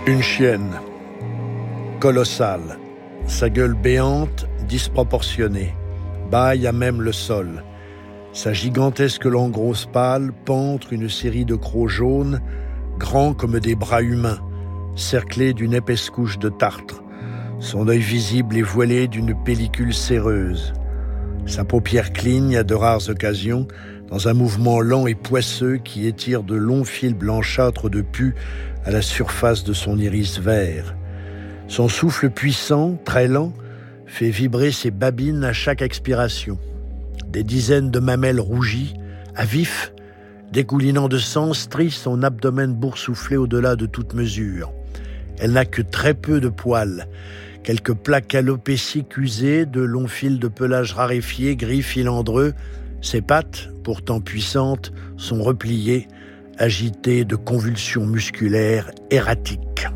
Une chienne, colossale, sa gueule béante, disproportionnée, bâille à même le sol. Sa gigantesque langue grosse pâle pentre une série de crocs jaunes, grands comme des bras humains, cerclés d'une épaisse couche de tartre. Son œil visible est voilé d'une pellicule céreuse. Sa paupière cligne à de rares occasions, dans un mouvement lent et poisseux qui étire de longs fils blanchâtres de pus à la surface de son iris vert. Son souffle puissant, très lent, fait vibrer ses babines à chaque expiration. Des dizaines de mamelles rougies, à vif, dégoulinant de sang, strient son abdomen boursouflé au-delà de toute mesure. Elle n'a que très peu de poils, quelques plaques alopéciques usées, de longs fils de pelage raréfiés, gris filandreux. Ses pattes, pourtant puissantes, sont repliées, agitées de convulsions musculaires erratiques.